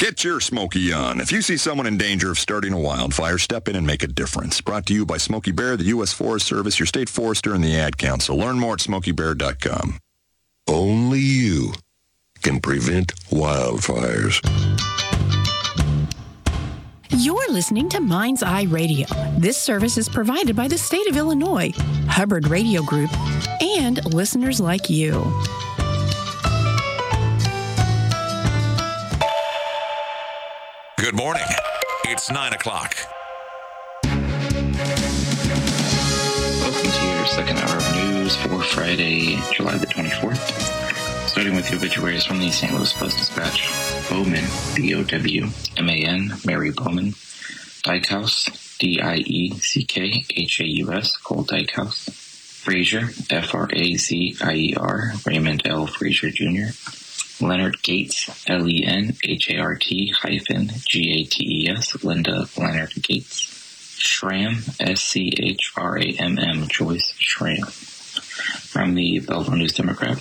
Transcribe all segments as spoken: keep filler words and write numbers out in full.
Get your Smokey on. If you see someone in danger of starting a wildfire, step in and make a difference. Brought to you by Smokey Bear, the U S Forest Service, your state forester, and the Ad Council. Learn more at smokey bear dot com. Only you can prevent wildfires. You're listening to Mind's Eye Radio. This service is provided by the state of Illinois, Hubbard Radio Group, and listeners like you. Good morning. It's nine o'clock. Welcome to your second hour of news for Friday, July the twenty-fourth. Starting with the obituaries from the Saint Louis Post-Dispatch. Bowman, B O W M A N, Mary Bowman. Dykhouse, D I E C K H A U S, Cole Dykhouse. Frazier, F R A Z I E R, Raymond L. Frazier Junior Leonard Gates, L E N H A R T hyphen G A T E S, Linda Leonard Gates. Schramm, S C H R A M M, Joyce Schramm. From the Belleville News-Democrat.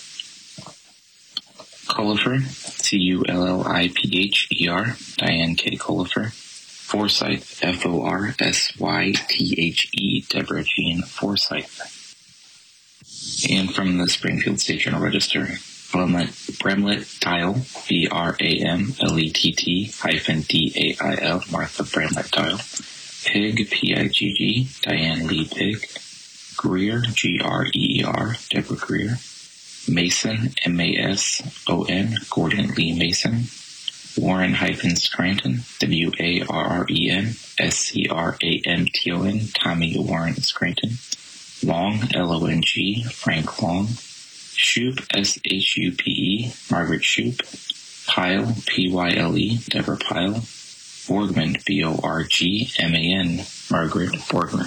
Cullifer, C U L L I P H E R, Diane K. Cullifer. Forsyth, F O R S Y T H E, Deborah Jean Forsyth. And from the Springfield State Journal Register, Bremlett, Bremlett Dial, B R A M L E T T hyphen D A I L, Martha Bremlett Dial. Pig, P I G G, Diane Lee Pig. Greer, G R E E R, Deborah Greer. Mason, M A S O N, Gordon Lee Mason. Warren hyphen Scranton, W A R R E N S C R A N T O N, Tommy Warren Scranton. Long, L O N G, Frank Long. Shoup, S H U P E, Margaret Shoup. Pyle, P Y L E, Deborah Pyle. Borgman, B O R G M A N, Margaret Borgman.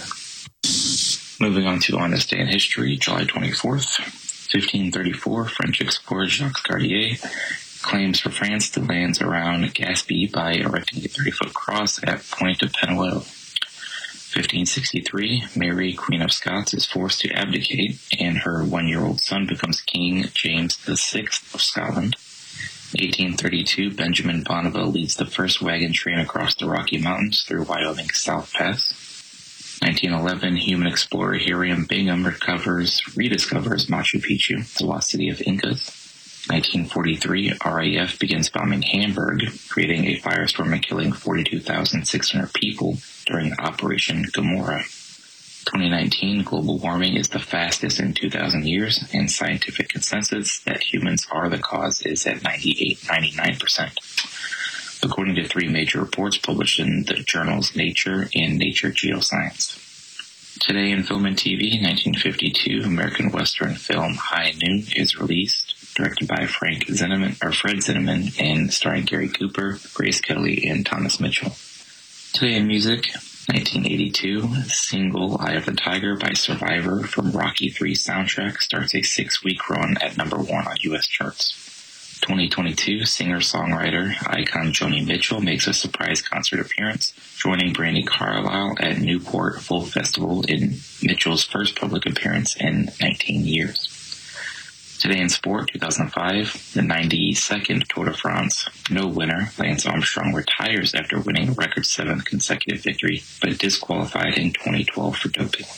Moving on to On This Day in History, July twenty-fourth, fifteen thirty-four, French explorer Jacques Cartier claims for France the lands around Gaspé by erecting a thirty-foot cross at Point de Penuel. fifteen sixty-three, Mary, Queen of Scots, is forced to abdicate, and her one-year-old son becomes King James the Sixth of Scotland. eighteen thirty-two, Benjamin Bonneville leads the first wagon train across the Rocky Mountains through Wyoming's South Pass. nineteen eleven, human explorer Hiram Bingham recovers, rediscovers Machu Picchu, the lost city of Incas. nineteen forty-three, R A F begins bombing Hamburg, creating a firestorm and killing forty-two thousand six hundred people during Operation Gomorrah. twenty nineteen, global warming is the fastest in two thousand years, and scientific consensus that humans are the cause is at ninety-eight to ninety-nine percent. According to three major reports published in the journals Nature and Nature Geoscience. Today in film and T V, nineteen fifty-two, American Western film High Noon is released, directed by Frank Zinnemann, or Fred Zinnemann, and starring Gary Cooper, Grace Kelly, and Thomas Mitchell. Today in music, nineteen eighty-two, single Eye of the Tiger by Survivor from Rocky three soundtrack starts a six-week run at number one on U S charts. twenty twenty-two, singer-songwriter icon Joni Mitchell makes a surprise concert appearance, joining Brandi Carlile at Newport Folk Festival in Mitchell's first public appearance in nineteen years. Today in sport, two thousand five, the ninety-second Tour de France. No winner, Lance Armstrong retires after winning a record seventh consecutive victory, but disqualified in twenty twelve for doping.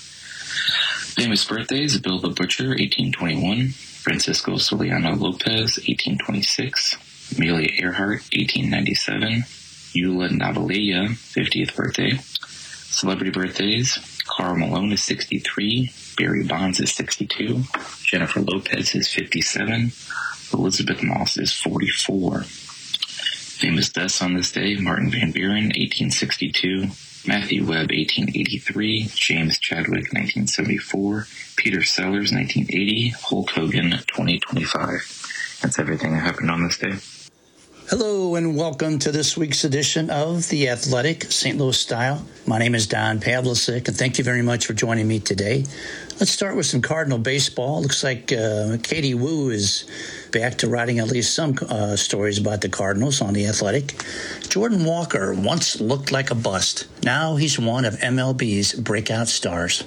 Famous birthdays, Bill the Butcher, eighteen twenty-one, Francisco Soliano Lopez, eighteen twenty-six, Amelia Earhart, eighteen ninety-seven, Eula Navalea, fiftieth birthday. Celebrity birthdays, Karl Malone is sixty-three, Barry Bonds is sixty-two, Jennifer Lopez is fifty-seven, Elizabeth Moss is forty-four. Famous deaths on this day, Martin Van Buren, eighteen sixty-two, Matthew Webb, eighteen eighty-three, James Chadwick, nineteen seventy-four, Peter Sellers, nineteen eighty, Hulk Hogan, twenty twenty-five. That's everything that happened on this day. Hello and welcome to this week's edition of The Athletic, Saint Louis Style. My name is Don Pavlicek, and thank you very much for joining me today. Let's start with some Cardinal baseball. Looks like uh, Katie Woo is back to writing at least some uh, stories about the Cardinals on The Athletic. Jordan Walker once looked like a bust. Now he's one of M L B's breakout stars.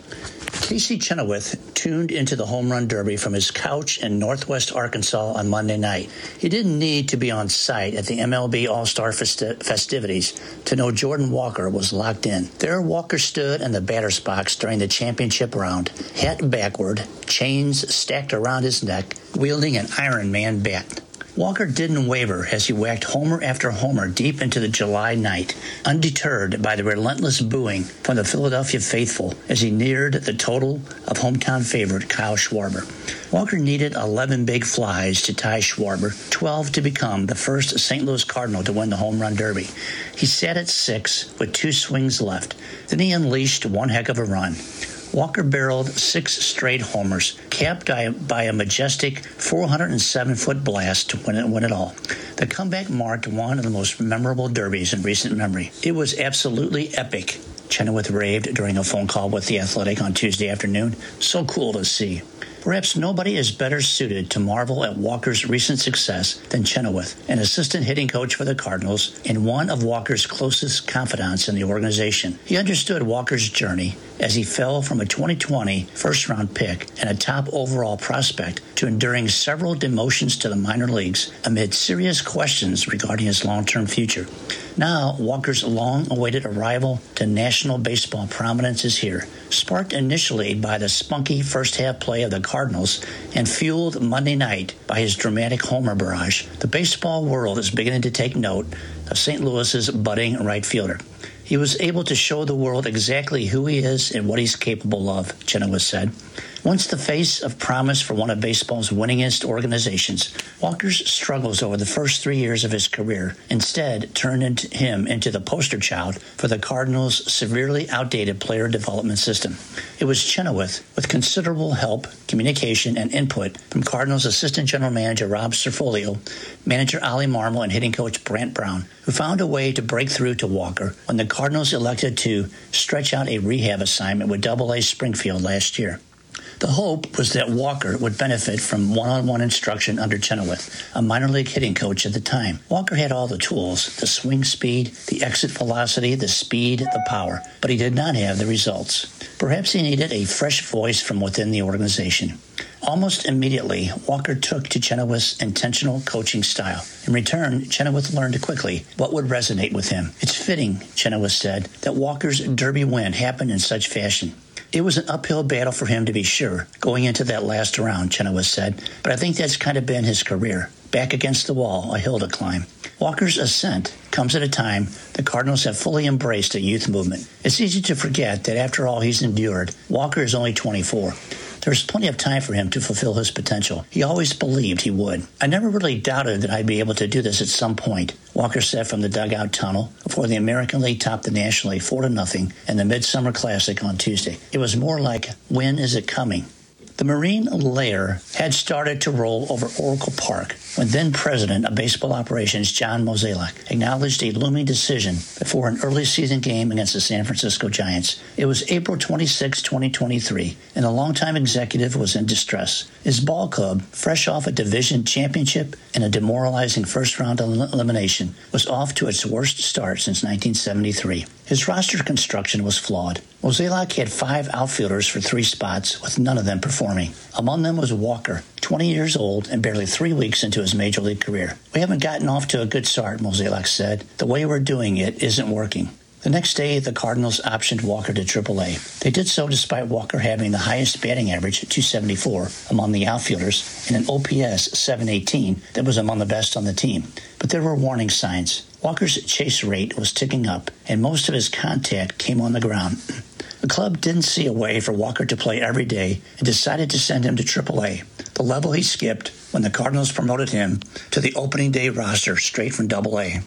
Casey Chenoweth tuned into the Home Run Derby from his couch in Northwest Arkansas on Monday night. He didn't need to be on site at the M L B All-Star festi- festivities to know Jordan Walker was locked in. There, Walker stood in the batter's box during the championship round, hat backward, chains stacked around his neck, wielding an Iron Man bat. Walker didn't waver as he whacked homer after homer deep into the July night, undeterred by the relentless booing from the Philadelphia faithful as he neared the total of hometown favorite Kyle Schwarber. Walker needed eleven big flies to tie Schwarber, twelve to become the first Saint Louis Cardinal to win the Home Run Derby. He sat at six with two swings left. Then he unleashed one heck of a run. Walker barreled six straight homers, capped by, by a majestic four hundred seven foot blast to win it, win it all. The comeback marked one of the most memorable derbies in recent memory. It was absolutely epic, Chenoweth raved during a phone call with The Athletic on Tuesday afternoon. So cool to see. Perhaps nobody is better suited to marvel at Walker's recent success than Chenoweth, an assistant hitting coach for the Cardinals and one of Walker's closest confidants in the organization. He understood Walker's journey as he fell from a twenty twenty first-round pick and a top overall prospect to enduring several demotions to the minor leagues amid serious questions regarding his long-term future. Now, Walker's long-awaited arrival to National Baseball prominence is here, sparked initially by the spunky first-half play of the Cardinals and fueled Monday night by his dramatic homer barrage. The baseball world is beginning to take note of Saint Louis's budding right fielder. He was able to show the world exactly who he is and what he's capable of, Chenoweth said. Once the face of promise for one of baseball's winningest organizations, Walker's struggles over the first three years of his career instead turned into him into the poster child for the Cardinals' severely outdated player development system. It was Chenoweth, with considerable help, communication, and input from Cardinals assistant general manager Rob Cerfolio, manager Ollie Marmol, and hitting coach Brant Brown, who found a way to break through to Walker when the Cardinals elected to stretch out a rehab assignment with Double A Springfield last year. The hope was that Walker would benefit from one-on-one instruction under Chenoweth, a minor league hitting coach at the time. Walker had all the tools, the swing speed, the exit velocity, the speed, the power, but he did not have the results. Perhaps he needed a fresh voice from within the organization. Almost immediately, Walker took to Chenoweth's intentional coaching style. In return, Chenoweth learned quickly what would resonate with him. It's fitting, Chenoweth said, that Walker's Derby win happened in such fashion. It was an uphill battle for him, to be sure, going into that last round, Chenoweth said, but I think that's kind of been his career. Back against the wall, a hill to climb. Walker's ascent comes at a time the Cardinals have fully embraced a youth movement. It's easy to forget that after all he's endured, Walker is only twenty-four. There's plenty of time for him to fulfill his potential. He always believed he would. I never really doubted that I'd be able to do this at some point, Walker said from the dugout tunnel before the American League topped the National League four to nothing in the Midsummer Classic on Tuesday. It was more like, when is it coming? The Marine Layer had started to roll over Oracle Park when then-president of baseball operations John Mozeliak acknowledged a looming decision before an early season game against the San Francisco Giants. It was April twenty-sixth, twenty twenty-three, and the longtime executive was in distress. His ball club, fresh off a division championship and a demoralizing first-round elimination, was off to its worst start since nineteen seventy-three. His roster construction was flawed. Mozeliak had five outfielders for three spots, with none of them performing. Among them was Walker, twenty years old and barely three weeks into his major league career. We haven't gotten off to a good start, Mozeliak said. The way we're doing it isn't working. The next day, the Cardinals optioned Walker to triple A. They did so despite Walker having the highest batting average at two seventy-four among the outfielders and an O P S seven eighteen that was among the best on the team. But there were warning signs. Walker's chase rate was ticking up, and most of his contact came on the ground. The club didn't see a way for Walker to play every day and decided to send him to triple A, the level he skipped when the Cardinals promoted him to the opening day roster straight from double A.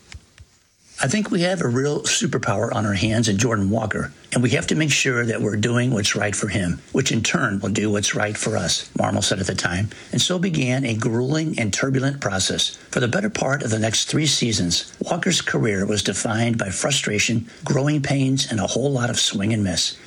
I think we have a real superpower on our hands in Jordan Walker, and we have to make sure that we're doing what's right for him, which in turn will do what's right for us, Marmol said at the time. And so began a grueling and turbulent process. For the better part of the next three seasons, Walker's career was defined by frustration, growing pains, and a whole lot of swing and miss.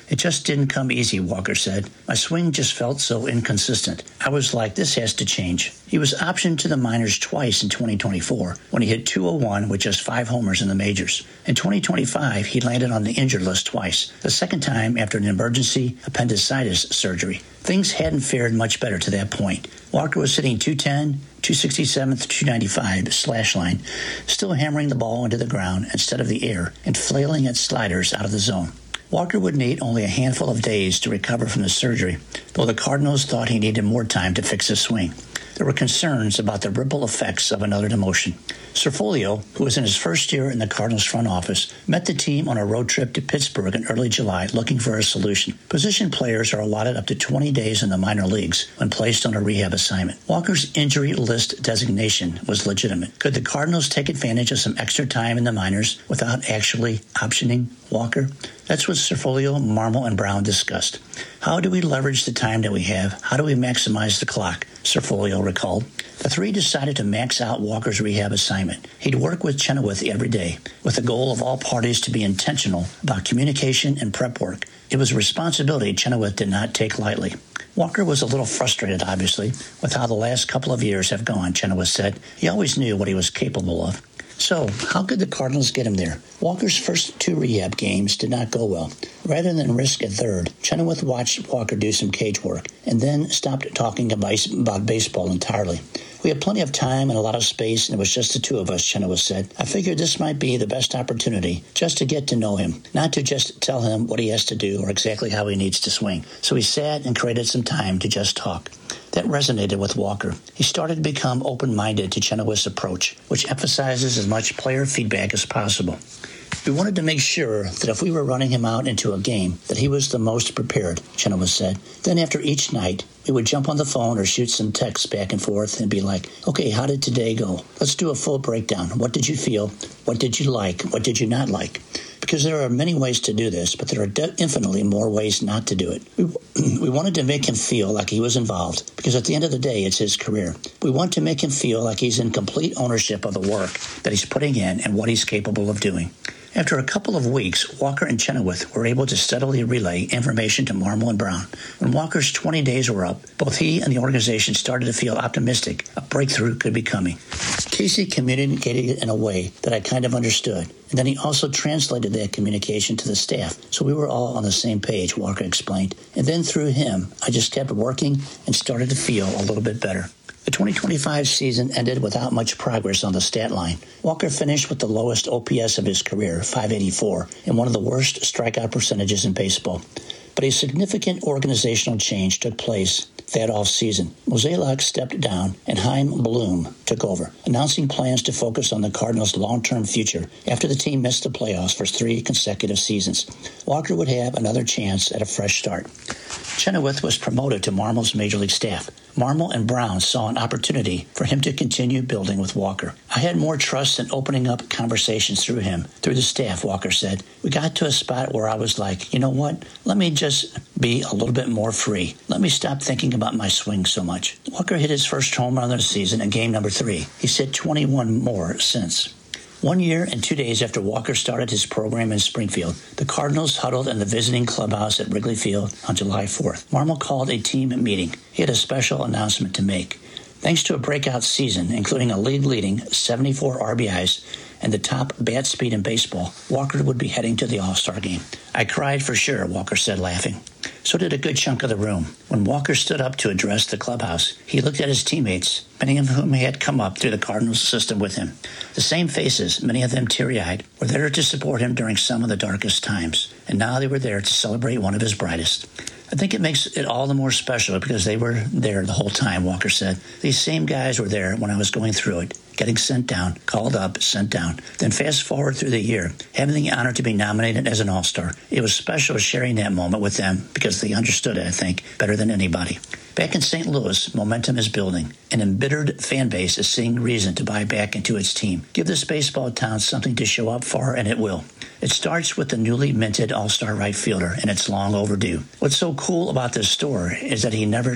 It just didn't come easy, Walker said. My swing just felt so inconsistent. I was like, this has to change. He was optioned to the minors twice in twenty twenty-four when he hit two oh one with just five homers in the majors. In twenty twenty-five, he landed on the injured list twice, the second time after an emergency appendicitis surgery. Things hadn't fared much better to that point. Walker was hitting two ten, two sixty-seven, two ninety-five slash line, still hammering the ball into the ground instead of the air and flailing at sliders out of the zone. Walker would need only a handful of days to recover from the surgery, though the Cardinals thought he needed more time to fix his swing. There were concerns about the ripple effects of another demotion. Cerfolio, who was in his first year in the Cardinals front office, met the team on a road trip to Pittsburgh in early July looking for a solution. Position players are allotted up to twenty days in the minor leagues when placed on a rehab assignment. Walker's injury list designation was legitimate. Could the Cardinals take advantage of some extra time in the minors without actually optioning Walker? That's what Cerfolio, Marmol, and Brown discussed. How do we leverage the time that we have? How do we maximize the clock? Cerfolio recalled. The three decided to max out Walker's rehab assignment. He'd work with Chenoweth every day, with the goal of all parties to be intentional about communication and prep work. It was a responsibility Chenoweth did not take lightly. Walker was a little frustrated, obviously, with how the last couple of years have gone, Chenoweth said. He always knew what he was capable of. So, how could the Cardinals get him there? Walker's first two rehab games did not go well. Rather than risk a third, Chenoweth watched Walker do some cage work and then stopped talking about baseball entirely. We had plenty of time and a lot of space, and it was just the two of us, Chenoweth said. I figured this might be the best opportunity just to get to know him, not to just tell him what he has to do or exactly how he needs to swing. So he sat and created some time to just talk. That resonated with Walker. He started to become open-minded to Chenoweth's approach, which emphasizes as much player feedback as possible. We wanted to make sure that if we were running him out into a game, that he was the most prepared, Chenoweth said. Then after each night, we would jump on the phone or shoot some texts back and forth and be like, okay, how did today go? Let's do a full breakdown. What did you feel? What did you like? What did you not like? Because there are many ways to do this, but there are de- infinitely more ways not to do it. We, we wanted to make him feel like he was involved, because at the end of the day, it's his career. We want to make him feel like he's in complete ownership of the work that he's putting in and what he's capable of doing. After a couple of weeks, Walker and Chenoweth were able to steadily relay information to Marmol and Brown. When Walker's twenty days were up, both he and the organization started to feel optimistic a breakthrough could be coming. Casey communicated it in a way that I kind of understood, and then he also translated that communication to the staff, so we were all on the same page, Walker explained. And then through him, I just kept working and started to feel a little bit better. The twenty twenty-five season ended without much progress on the stat line. Walker finished with the lowest O P S of his career, five eighty-four, and one of the worst strikeout percentages in baseball. But a significant organizational change took place that offseason. Mozeliak stepped down and Chaim Bloom took over, announcing plans to focus on the Cardinals' long-term future after the team missed the playoffs for three consecutive seasons. Walker would have another chance at a fresh start. Chenoweth was promoted to Marmol's major league staff. Marmol and Brown saw an opportunity for him to continue building with Walker. I had more trust in opening up conversations through him, through the staff, Walker said. We got to a spot where I was like, you know what? Let me just be a little bit more free. Let me stop thinking about my swing so much. Walker hit his first home run of the season in game number three. He's hit twenty-one more since. One year and two days after Walker started his program in Springfield, the Cardinals huddled in the visiting clubhouse at Wrigley Field on July fourth. Marmol called a team meeting. He had a special announcement to make. Thanks to a breakout season, including a league-leading seventy-four R B Is and the top bat speed in baseball, Walker would be heading to the All-Star game. I cried for sure, Walker said, laughing. So did a good chunk of the room. When Walker stood up to address the clubhouse, he looked at his teammates, many of whom he had come up through the Cardinals system with him. The same faces, many of them teary-eyed, were there to support him during some of the darkest times, and now they were there to celebrate one of his brightest. I think it makes it all the more special because they were there the whole time, Walker said. These same guys were there when I was going through it, getting sent down, called up, sent down. Then fast forward through the year, having the honor to be nominated as an All-Star. It was special sharing that moment with them because they understood it, I think, better than anybody. Back in Saint Louis, momentum is building. An embittered fan base is seeing reason to buy back into its team. Give this baseball town something to show up for, and it will. It starts with the newly minted all-star right fielder, and it's long overdue. What's so cool about this store is that he never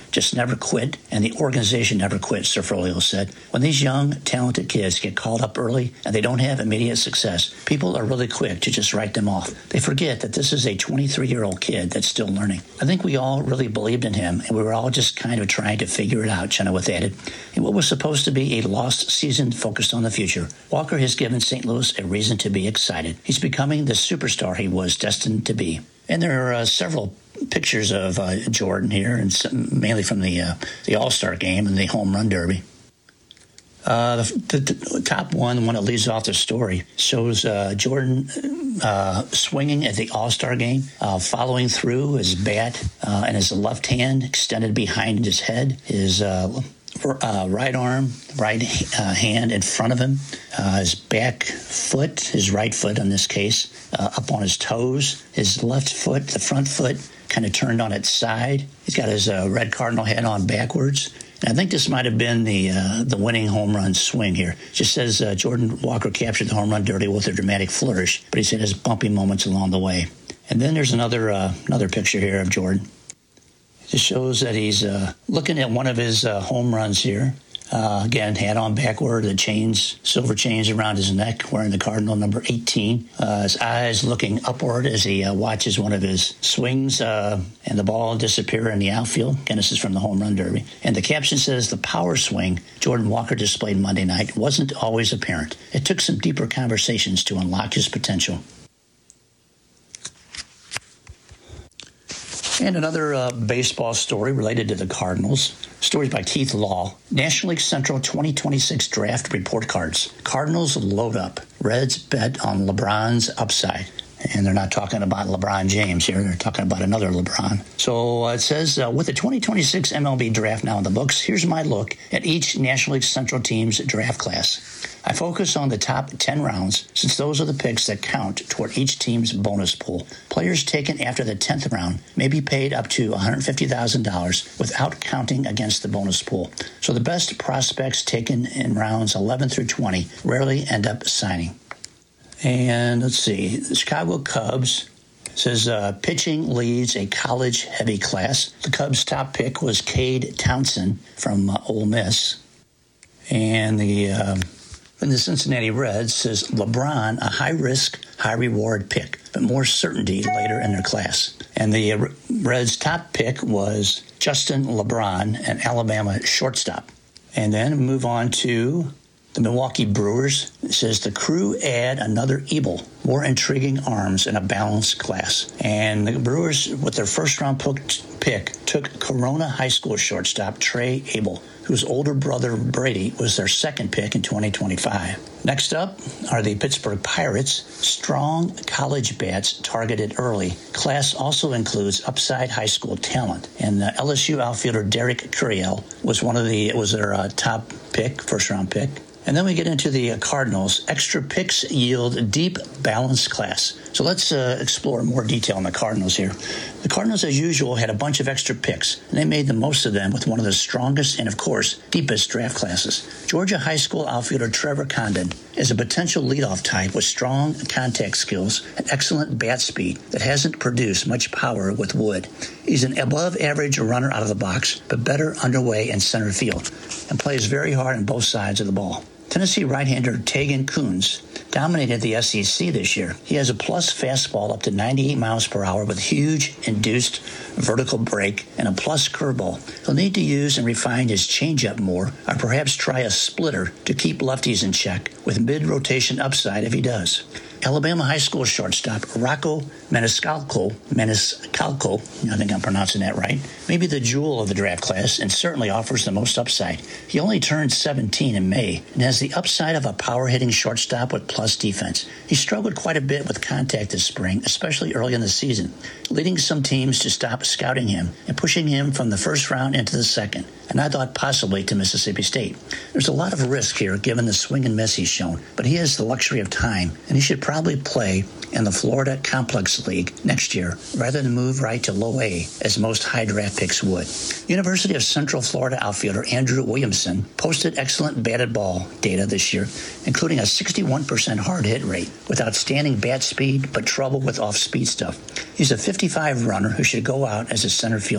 just never quit, and the organization never quit, Cerfolio said. When these young, talented kids get called up early and they don't have immediate success, people are really quick to just write them off. They forget that this is a twenty-three-year-old kid that's still learning. I think we all really believed in him, and we were all just kind of trying to figure it out, Chenoweth added. In what was supposed to be a lost season focused on the future, Walker has given Saint Louis a reason to be excited. He's becoming the superstar he was destined to be. And there are uh, several pictures of uh, Jordan here, and some, mainly from the uh, the All-Star game and the Home Run Derby. Uh, the, the, the top one, the one that leads off the story, shows uh, Jordan uh, swinging at the All-Star game, uh, following through his bat uh, and his left hand extended behind his head, his uh, uh, right arm, right uh, hand in front of him, uh, his back foot, his right foot in this case, uh, up on his toes, his left foot, the front foot, kind of turned on its side. He's got his uh, red cardinal hat on backwards. And I think this might have been the uh, the winning home run swing here. It just says uh, Jordan Walker captured the home run derby with a dramatic flourish, but he's had his bumpy moments along the way. And then there's another uh, another picture here of Jordan. It just shows that he's uh, looking at one of his uh, home runs here. Uh, again, hat on backward, the chains, silver chains around his neck, wearing the cardinal number eighteen. Uh, his eyes looking upward as he uh, watches one of his swings uh, and the ball disappear in the outfield. Again, this is from the Home Run Derby. And the caption says, the power swing Jordan Walker displayed Monday night wasn't always apparent. It took some deeper conversations to unlock his potential. And another uh, baseball story related to the Cardinals. Stories by Keith Law. National League Central twenty twenty-six Draft Report Cards. Cardinals load up. Reds bet on LeBron's upside. And they're not talking about LeBron James here. They're talking about another LeBron. So uh, it says, uh, with the twenty twenty-six M L B draft now in the books, here's my look at each National League Central team's draft class. I focus on the top ten rounds, since those are the picks that count toward each team's bonus pool. Players taken after the tenth round may be paid up to one hundred fifty thousand dollars without counting against the bonus pool. So the best prospects taken in rounds eleven through twenty rarely end up signing. And let's see, the Chicago Cubs says uh, pitching leads a college-heavy class. The Cubs' top pick was Cade Townsend from uh, Ole Miss. And the uh, and the Cincinnati Reds says LeBron, a high-risk, high-reward pick, but more certainty later in their class. And the uh, Reds' top pick was Justin LeBron, an Alabama shortstop. And then move on to the Milwaukee Brewers. It says the Crew add another Ebel, more intriguing arms in a balanced class. And the Brewers, with their first-round pick, took Corona High School shortstop Trey Abel, whose older brother Brady was their second pick in twenty twenty-five. Next up are the Pittsburgh Pirates. Strong college bats targeted early. Class also includes upside high school talent. And the L S U outfielder Derek Curiel was one of the was their uh, top pick, first-round pick. And then we get into the Cardinals. Extra picks yield deep, balanced class. So let's uh, explore more detail on the Cardinals here. The Cardinals, as usual, had a bunch of extra picks, and they made the most of them with one of the strongest and, of course, deepest draft classes. Georgia High School outfielder Trevor Condon is a potential leadoff type with strong contact skills and excellent bat speed that hasn't produced much power with wood. He's an above-average runner out of the box, but better underway in center field, and plays very hard on both sides of the ball. Tennessee right-hander Tegan Kuhns dominated the S E C this year. He has a plus fastball up to ninety-eight miles per hour with huge induced vertical break and a plus curveball. He'll need to use and refine his changeup more, or perhaps try a splitter to keep lefties in check with mid-rotation upside if he does. Alabama High School shortstop Rocco Maniscalco, Maniscalco, I think I'm pronouncing that right, may be the jewel of the draft class and certainly offers the most upside. He only turned seventeen in May and has the upside of a power-hitting shortstop with plus defense. He struggled quite a bit with contact this spring, especially early in the season, leading some teams to stop scouting him and pushing him from the first round into the second, and I thought possibly to Mississippi State. There's a lot of risk here given the swing and miss he's shown, but he has the luxury of time, and he should probably play in the Florida Complex League next year rather than move right to low A as most high draft picks would. University of Central Florida outfielder Andrew Williamson posted excellent batted ball data this year, including a sixty-one percent hard hit rate with outstanding bat speed but trouble with off-speed stuff. He's a fifty-five runner who should go out as a center fielder.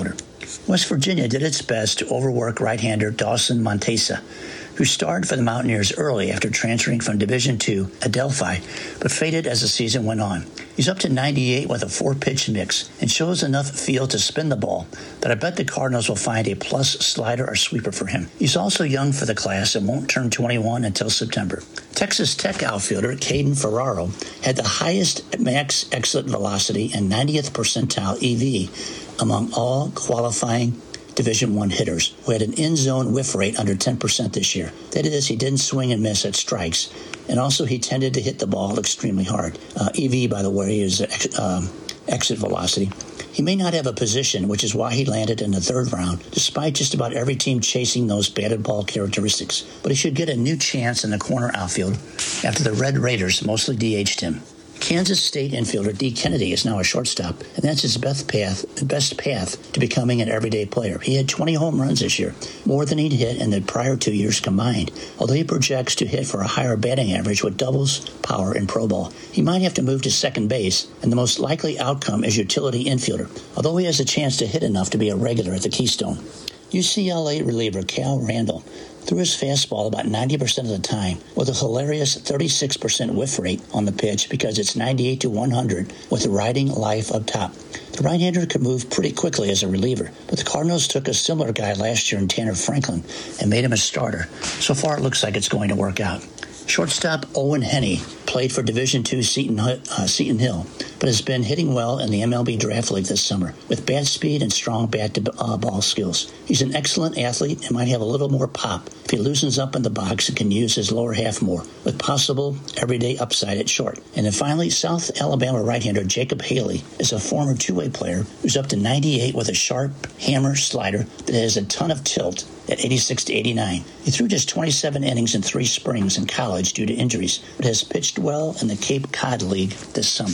West Virginia did its best to overwork right-hander Dawson Montesa, who starred for the Mountaineers early after transferring from Division two Adelphi, but faded as the season went on. He's up to ninety-eight with a four-pitch mix and shows enough feel to spin the ball, but I bet the Cardinals will find a plus slider or sweeper for him. He's also young for the class and won't turn twenty-one until September. Texas Tech outfielder Caden Ferraro had the highest max exit velocity and ninetieth percentile E V among all qualifying Division One hitters, who had an in-zone whiff rate under ten percent this year. That is, he didn't swing and miss at strikes, and also he tended to hit the ball extremely hard. Uh, E V, by the way, is ex- um, exit velocity. He may not have a position, which is why he landed in the third round, despite just about every team chasing those batted ball characteristics. But he should get a new chance in the corner outfield after the Red Raiders mostly D H'd him. Kansas State infielder Dee Kennedy is now a shortstop, and that's his best path, best path to becoming an everyday player. He had twenty home runs this year, more than he'd hit in the prior two years combined, although he projects to hit for a higher batting average with doubles power in pro ball. He might have to move to second base, and the most likely outcome is utility infielder, although he has a chance to hit enough to be a regular at the Keystone. U C L A reliever Cal Randall threw his fastball about ninety percent of the time with a hilarious thirty-six percent whiff rate on the pitch because it's ninety-eight to one hundred with riding life up top. The right-hander could move pretty quickly as a reliever, but the Cardinals took a similar guy last year in Tanner Franklin and made him a starter. So far, it looks like it's going to work out. Shortstop Owen Henney played for Division two Seton, uh, Seton Hill, but has been hitting well in the M L B Draft League this summer with bat speed and strong bat-to-ball skills. He's an excellent athlete and might have a little more pop if he loosens up in the box and can use his lower half more, with possible everyday upside at short. And then finally, South Alabama right-hander Jacob Haley is a former two-way player who's up to ninety-eight with a sharp hammer slider that has a ton of tilt at eighty-six to eighty-nine. He threw just twenty-seven innings in three springs in college due to injuries, but has pitched well in the Cape Cod League this summer.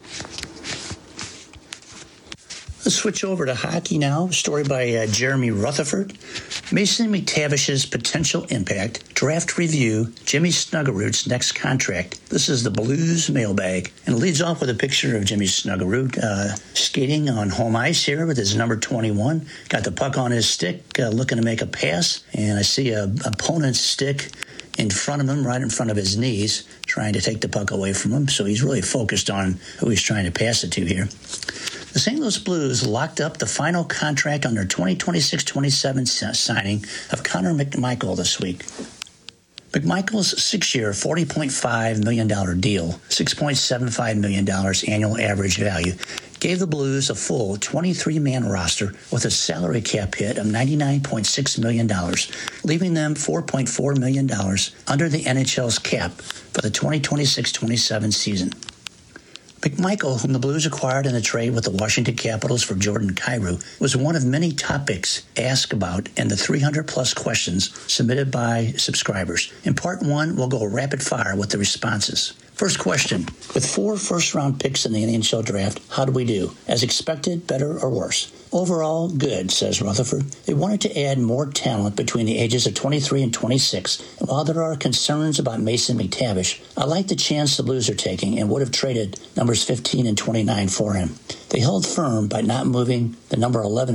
Let's switch over to hockey now. A story by uh, Jeremy Rutherford. Mason McTavish's potential impact, draft review, Jimmy Snuggerud's next contract. This is the Blues mailbag. And it leads off with a picture of Jimmy Snuggerud uh, skating on home ice here with his number twenty-one. Got the puck on his stick, uh, looking to make a pass. And I see a opponent's stick in front of him, right in front of his knees, trying to take the puck away from him. So he's really focused on who he's trying to pass it to here. The Saint Louis Blues locked up the final contract on their twenty twenty-six twenty-seven signing of Connor McMichael this week. McMichael's six-year, forty point five million dollars deal, six point seven five million dollars annual average value, gave the Blues a full twenty-three man roster with a salary cap hit of ninety-nine point six million dollars, leaving them four point four million dollars under the N H L's cap for the twenty twenty-six twenty-seven season. McMichael, whom the Blues acquired in a trade with the Washington Capitals for Jordan Kyrou, was one of many topics asked about in the three hundred plus questions submitted by subscribers. In part one, we'll go rapid fire with the responses. First question, with four first-round picks in the N H L draft, how do we do? As expected, better or worse? Overall, good, says Rutherford. They wanted to add more talent between the ages of twenty-three and twenty-six, and while there are concerns about Mason McTavish, I like the chance the Blues are taking and would have traded numbers fifteen and twenty-nine for him. They held firm by not moving the number eleven